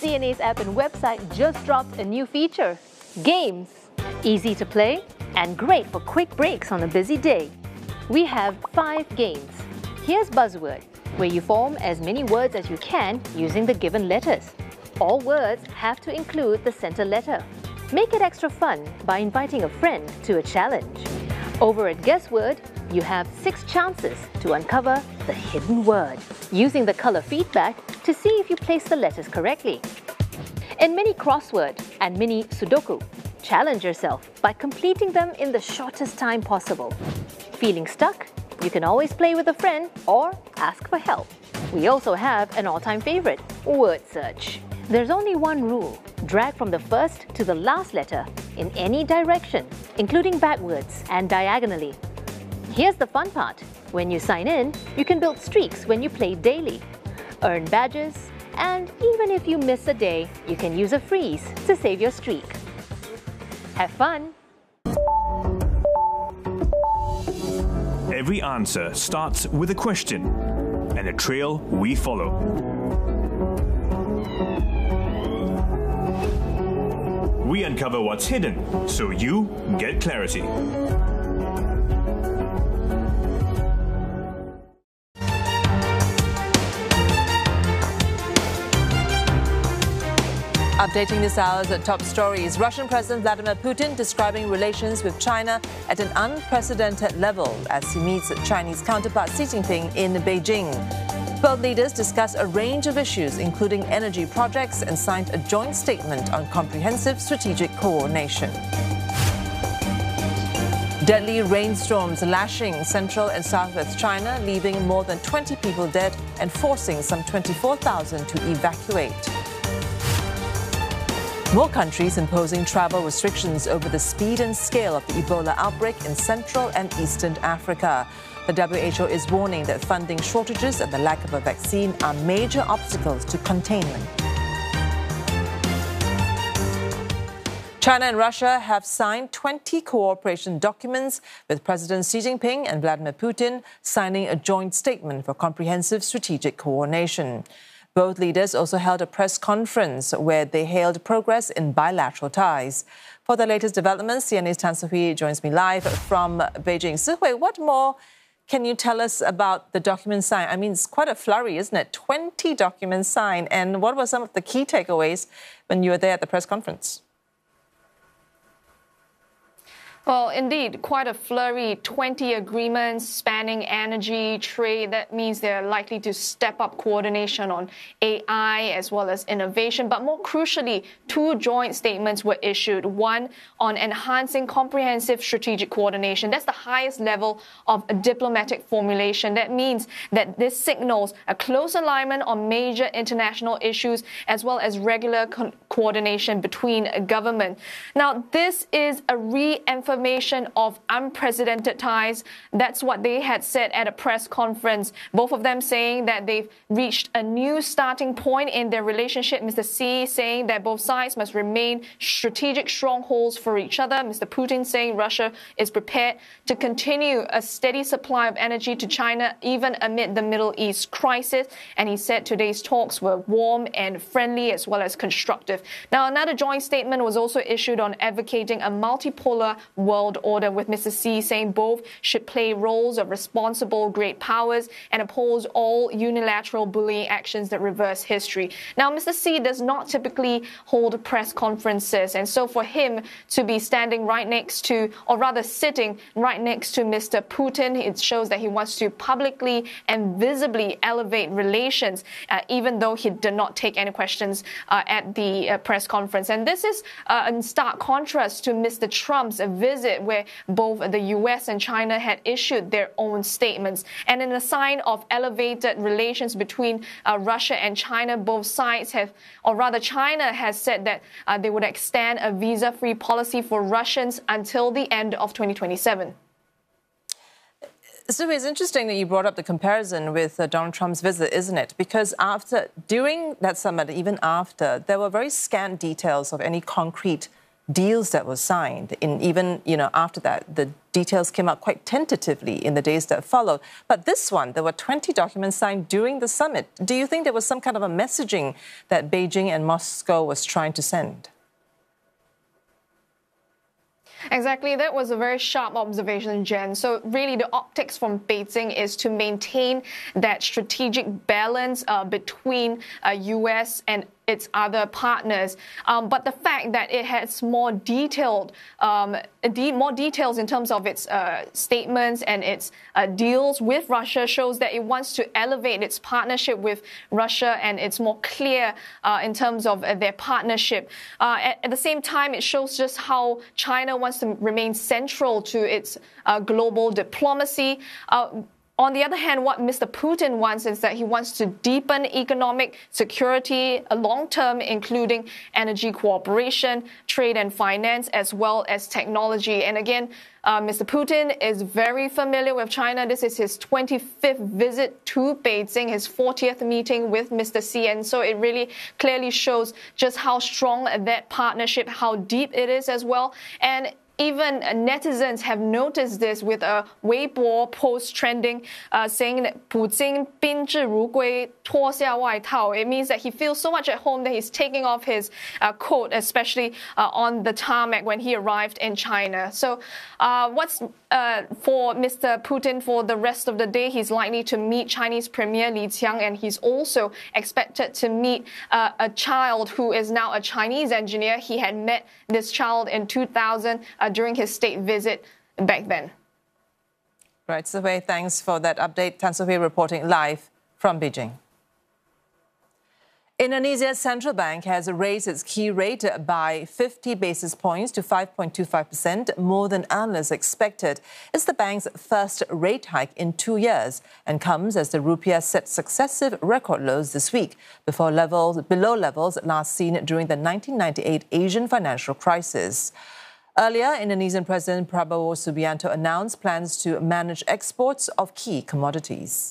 CNA's app and website just dropped a new feature, Games. Easy to play and great for quick breaks on a busy day. We have 5 games. Here's Buzzword, where you form as many words as you can using the given letters. All words have to include the center letter. Make it extra fun by inviting a friend to a challenge. Over at Guessword, you have 6 chances to uncover the hidden word, using the color feedback to see if you place the letters correctly. In Mini Crossword and Mini Sudoku, challenge yourself by completing them in the shortest time possible. Feeling stuck? You can always play with a friend or ask for help. We also have an all-time favorite, Word Search. There's only one rule: drag from the first to the last letter in any direction, including backwards and diagonally. Here's the fun part. When you sign in, you can build streaks when you play daily, earn badges, and even if you miss a day, you can use a freeze to save your streak. Have fun! Every answer starts with a question and a trail we follow. We uncover what's hidden so you get clarity. Updating this hour's top stories. Russian President Vladimir Putin describing relations with China at an unprecedented level as he meets Chinese counterpart Xi Jinping in Beijing. Both leaders discuss a range of issues, including energy projects, and signed a joint statement on comprehensive strategic coordination. Deadly rainstorms lashing central and southwest China, leaving more than 20 people dead and forcing some 24,000 to evacuate. More countries imposing travel restrictions over the speed and scale of the Ebola outbreak in Central and Eastern Africa. The WHO is warning that funding shortages and the lack of a vaccine are major obstacles to containment. China and Russia have signed 20 cooperation documents, with President Xi Jinping and Vladimir Putin signing a joint statement for comprehensive strategic coordination. Both leaders also held a press conference where they hailed progress in bilateral ties. For the latest developments, CNA's Tan Si-Hui joins me live from Beijing. Si-Hui, what more can you tell us about the documents signed? I mean, it's quite a flurry, isn't it? 20 documents signed. And what were some of the key takeaways when you were there at the press conference? Well, indeed, quite a flurry, 20 agreements spanning energy, trade. That means they're likely to step up coordination on AI as well as innovation. But more crucially, 2 joint statements were issued. One on enhancing comprehensive strategic coordination. That's the highest level of diplomatic formulation. That means that this signals a close alignment on major international issues as well as regular coordination between government. Now, this is a re-emphasization of unprecedented ties. That's what they had said at a press conference. Both of them saying that they've reached a new starting point in their relationship. Mr. Xi saying that both sides must remain strategic strongholds for each other. Mr. Putin saying Russia is prepared to continue a steady supply of energy to China even amid the Middle East crisis. And he said today's talks were warm and friendly as well as constructive. Now, another joint statement was also issued on advocating a multipolar world order, with Mr. Xi saying both should play roles of responsible great powers and oppose all unilateral bullying actions that reverse history. Now, Mr. Xi does not typically hold press conferences, and so for him to be standing right next to, or rather sitting right next to Mr. Putin, it shows that he wants to publicly and visibly elevate relations, even though he did not take any questions at the press conference. And this is in stark contrast to Mr. Trump's visit, where both the US and China had issued their own statements. And in a sign of elevated relations between Russia and China, both sides have, or rather China has said that they would extend a visa-free policy for Russians until the end of 2027. So it's interesting that you brought up the comparison with Donald Trump's visit, isn't it? Because during that summit, even after, there were very scant details of any concrete deals that were signed. After that, the Details came out quite tentatively in the days that followed. But this one, there were 20 documents signed during the summit. Do you think there was some kind of a messaging that Beijing and Moscow was trying to send? Exactly, that was a very sharp observation, Jen. So really the optics from Beijing is to maintain that strategic balance between US and its other partners. But the fact that it has more details in terms of its statements and its deals with Russia shows that it wants to elevate its partnership with Russia, and it's more clear in terms of their partnership. At the same time, it shows just how China wants to remain central to its global diplomacy. On the other hand, what Mr. Putin wants is that he wants to deepen economic security long-term, including energy cooperation, trade and finance, as well as technology. And again, Mr. Putin is very familiar with China. This is his 25th visit to Beijing, his 40th meeting with Mr. Xi. And so it really clearly shows just how strong that partnership, how deep it is as well. And even netizens have noticed this with a Weibo post trending saying that 普京宾至如归脱下外套. It means that he feels so much at home that he's taking off his coat, especially on the tarmac when he arrived in China. So what's for Mr. Putin for the rest of the day? He's likely to meet Chinese Premier Li Qiang, and he's also expected to meet a child who is now a Chinese engineer. He had met this child in 2000 during his state visit back then. Right, Sohui, thanks for that update. Tan Sohui reporting live from Beijing. Indonesia's central bank has raised its key rate by 50 basis points to 5.25%, more than analysts expected. It's the bank's first rate hike in 2 years and comes as the rupiah set successive record lows this week, below levels last seen during the 1998 Asian financial crisis. Earlier, Indonesian President Prabowo Subianto announced plans to manage exports of key commodities.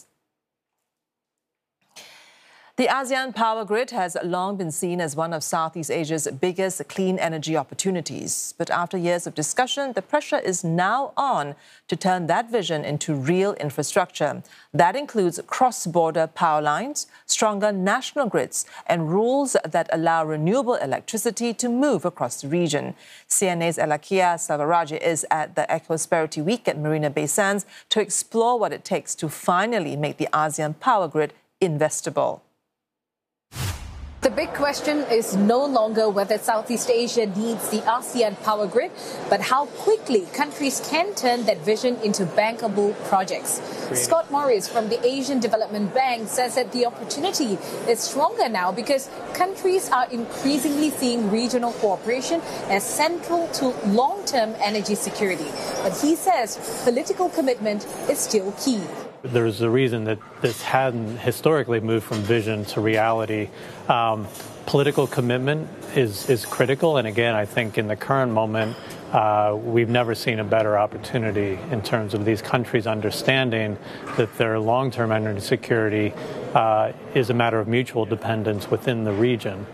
The ASEAN power grid has long been seen as one of Southeast Asia's biggest clean energy opportunities. But after years of discussion, the pressure is now on to turn that vision into real infrastructure. That includes cross-border power lines, stronger national grids, and rules that allow renewable electricity to move across the region. CNA's Elakia Salvaraja is at the Ecosperity Week at Marina Bay Sands to explore what it takes to finally make the ASEAN power grid investable. The big question is no longer whether Southeast Asia needs the ASEAN power grid, but how quickly countries can turn that vision into bankable projects. Scott Morris from the Asian Development Bank says that the opportunity is stronger now because countries are increasingly seeing regional cooperation as central to long-term energy security. But he says political commitment is still key. There's a reason that this hadn't historically moved from vision to reality. Political commitment is critical. And again, I think in the current moment, we've never seen a better opportunity in terms of these countries understanding that their long-term energy security is a matter of mutual dependence within the region.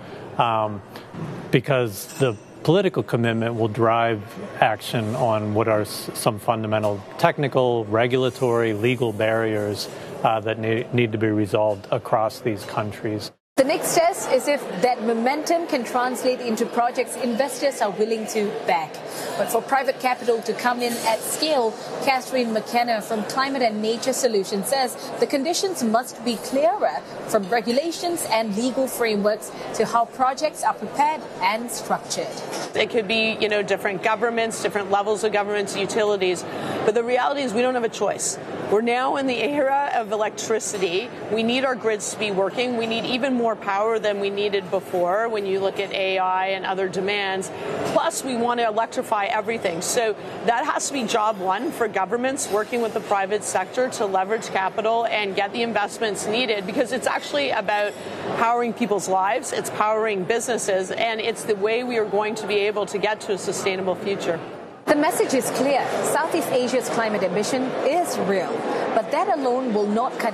Because the political commitment will drive action on what are some fundamental technical, regulatory, legal barriers that need to be resolved across these countries. The next test is if that momentum can translate into projects investors are willing to back. But for private capital to come in at scale, Catherine McKenna from Climate and Nature Solutions says the conditions must be clearer, from regulations and legal frameworks to how projects are prepared and structured. It could be, different governments, different levels of governments, utilities. But the reality is we don't have a choice. We're now in the era of electricity. We need our grids to be working. We need even more power than we needed before when you look at AI and other demands. Plus, we want to electrify everything. So that has to be job one for governments working with the private sector to leverage capital and get the investments needed, because it's actually about powering people's lives. It's powering businesses, and it's the way we are going to be able to get to a sustainable future. The message is clear. Southeast Asia's climate ambition is real, but that alone will not cut